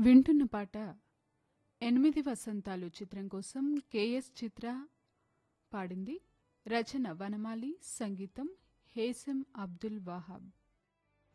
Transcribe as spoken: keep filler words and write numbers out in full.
వింటున్న పాట ఎనిమిది వసంతాలు చిత్రం కోసం కెఎస్ చిత్ర పాడింది. రచన వనమాలి, సంగీతం హేసం అబ్దుల్ వహాబ్.